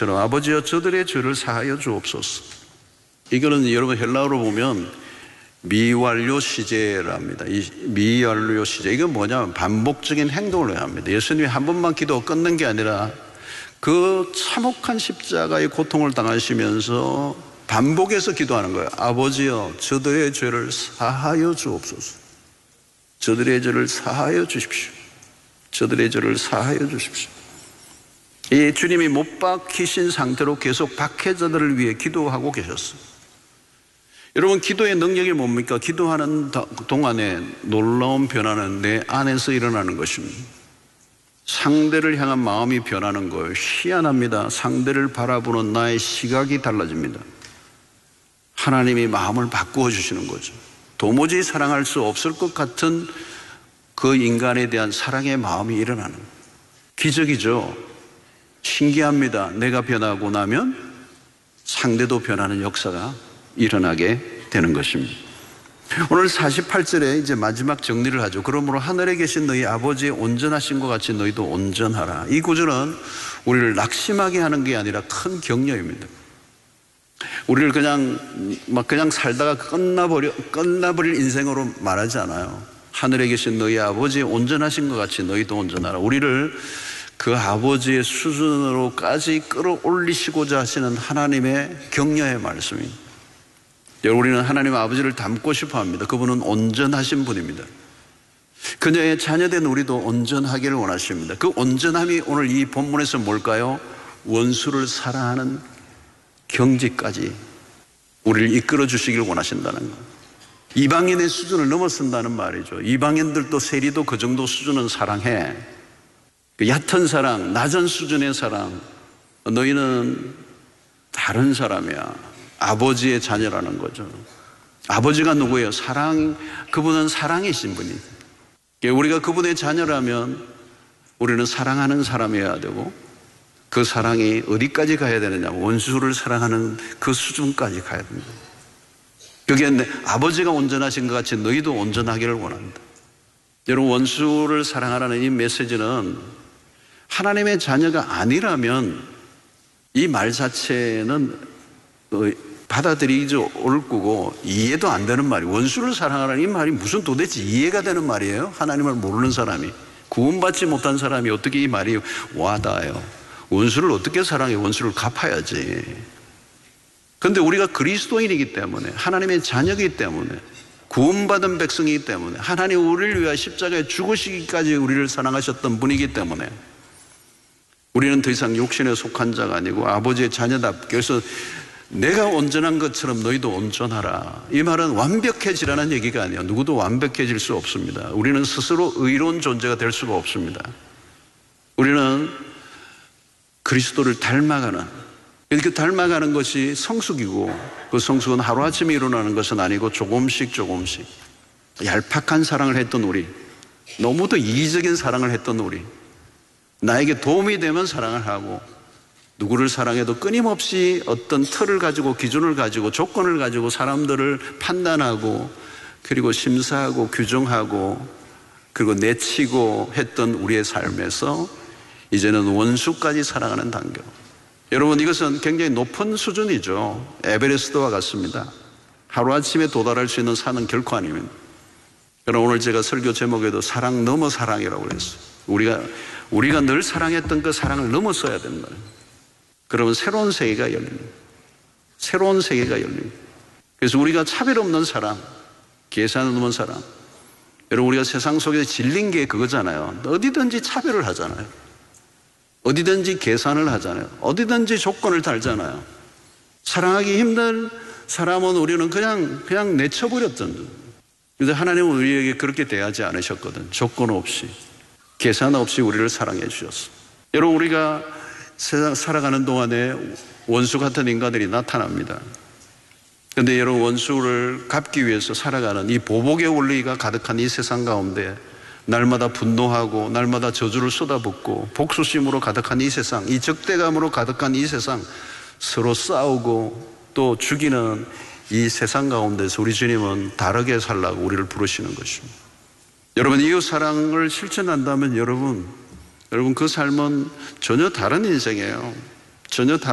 것처럼 아버지여 저들의 죄를 사하여 주옵소서. 이거는 여러분 헬라어로 보면 미완료 시제랍니다. 이 미완료 시제, 이건 뭐냐면 반복적인 행동을 해야 합니다. 예수님이 한 번만 기도 끝낸 게 아니라 그 참혹한 십자가의 고통을 당하시면서 반복해서 기도하는 거예요. 아버지여 저들의 죄를 사하여 주옵소서. 저들의 죄를 사하여 주십시오. 저들의 죄를 사하여 주십시오. 이 주님이 못 박히신 상태로 계속 박해자들을 위해 기도하고 계셨어요. 여러분, 기도의 능력이 뭡니까? 기도하는 동안에 놀라운 변화는 내 안에서 일어나는 것입니다. 상대를 향한 마음이 변하는 거예요. 희한합니다. 상대를 바라보는 나의 시각이 달라집니다. 하나님이 마음을 바꾸어 주시는 거죠. 도무지 사랑할 수 없을 것 같은 그 인간에 대한 사랑의 마음이 일어나는 거예요. 기적이죠. 신기합니다. 내가 변하고 나면 상대도 변하는 역사가 일어나게 되는 것입니다. 오늘 48절에 이제 마지막 정리를 하죠. 그러므로 하늘에 계신 너희 아버지의 온전하신 것 같이 너희도 온전하라. 이 구절은 우리를 낙심하게 하는 게 아니라 큰 격려입니다. 우리를 그냥 살다가 끝나버릴 인생으로 말하지 않아요. 하늘에 계신 너희 아버지의 온전하신 것 같이 너희도 온전하라. 우리를 그 아버지의 수준으로까지 끌어올리시고자 하시는 하나님의 격려의 말씀입니다. 우리는 하나님 아버지를 닮고 싶어 합니다. 그분은 온전하신 분입니다. 그녀의 자녀된 우리도 온전하기를 원하십니다. 그 온전함이 오늘 이 본문에서 뭘까요? 원수를 사랑하는 경지까지 우리를 이끌어 주시길 원하신다는 것. 이방인의 수준을 넘어선다는 말이죠. 이방인들도 세리도 그 정도 수준은 사랑해. 그 얕은 사랑, 낮은 수준의 사랑. 너희는 다른 사람이야. 아버지의 자녀라는 거죠. 아버지가 누구예요? 그분은 사랑이신 분이에요. 우리가 그분의 자녀라면 우리는 사랑하는 사람이어야 되고, 그 사랑이 어디까지 가야 되느냐? 원수를 사랑하는 그 수준까지 가야 됩니다. 그게 아버지가 온전하신 것 같이 너희도 온전하기를 원한다. 여러분, 원수를 사랑하라는 이 메시지는 하나님의 자녀가 아니라면 이 말 자체는 받아들이기 옳고 이해도 안 되는 말이에요. 원수를 사랑하라는 이 말이 무슨 도대체 이해가 되는 말이에요? 하나님을 모르는 사람이, 구원받지 못한 사람이 어떻게 이 말이 와닿아요? 원수를 어떻게 사랑해? 원수를 갚아야지. 그런데 우리가 그리스도인이기 때문에, 하나님의 자녀이기 때문에, 구원받은 백성이기 때문에, 하나님 우리를 위하여 십자가에 죽으시기까지 우리를 사랑하셨던 분이기 때문에 우리는 더 이상 육신에 속한 자가 아니고 아버지의 자녀답게, 그래서 내가 온전한 것처럼 너희도 온전하라. 이 말은 완벽해지라는 얘기가 아니에요. 누구도 완벽해질 수 없습니다. 우리는 스스로 의로운 존재가 될 수가 없습니다. 우리는 그리스도를 닮아가는, 이렇게 닮아가는 것이 성숙이고, 그 성숙은 하루아침에 일어나는 것은 아니고 조금씩 얄팍한 사랑을 했던 우리, 너무도 이기적인 사랑을 했던 우리, 나에게 도움이 되면 사랑을 하고, 누구를 사랑해도 끊임없이 어떤 틀을 가지고, 기준을 가지고, 조건을 가지고 사람들을 판단하고, 그리고 심사하고, 규정하고, 그리고 내치고 했던 우리의 삶에서 이제는 원수까지 사랑하는 단계. 여러분, 이것은 굉장히 높은 수준이죠. 에베레스트와 같습니다. 하루아침에 도달할 수 있는 산은 결코 아닙니다. 그러나 오늘 제가 설교 제목에도 사랑 넘어 사랑이라고 그랬어요. 우리가 늘 사랑했던 그 사랑을 넘어서야 된다. 그러면 새로운 세계가 열립니다. 새로운 세계가 열립니다. 그래서 우리가 차별 없는 사랑, 계산 없는 사랑. 여러분, 우리가 세상 속에서 질린 게 그거잖아요. 어디든지 차별을 하잖아요. 어디든지 계산을 하잖아요. 어디든지 조건을 달잖아요. 사랑하기 힘든 사람은 우리는 그냥 내쳐버렸던. 그런데 하나님은 우리에게 그렇게 대하지 않으셨거든. 조건 없이, 계산 없이 우리를 사랑해 주셨어. 여러분, 우리가 세상 살아가는 동안에 원수 같은 인간들이 나타납니다. 그런데 여러분, 원수를 갚기 위해서 살아가는 이 보복의 원리가 가득한 이 세상 가운데 날마다 분노하고 날마다 저주를 쏟아붓고 복수심으로 가득한 이 세상, 이 적대감으로 가득한 이 세상, 서로 싸우고 또 죽이는 이 세상 가운데서 우리 주님은 다르게 살라고 우리를 부르시는 것입니다. 여러분, 이웃 사랑을 실천한다면 여러분 그 삶은 전혀 다른 인생이에요. 전혀 다른